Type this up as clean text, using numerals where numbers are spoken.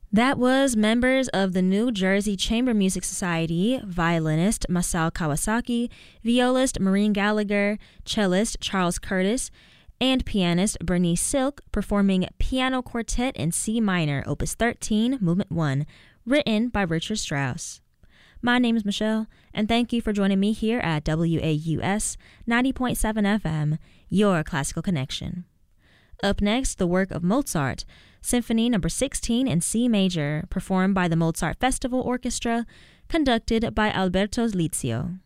That was members of the New Jersey Chamber Music Society, violinist Masao Kawasaki, violist Maureen Gallagher, cellist Charles Curtis, and pianist Bernice Silk performing Piano Quartet in C minor, Opus 13, Movement 1, written by Richard Strauss. My name is Michelle, and thank you for joining me here at WAUS 90.7 FM, your classical connection. Up next, the work of Mozart, Symphony No. 16 in C major, performed by the Mozart Festival Orchestra, conducted by Alberto Lizio.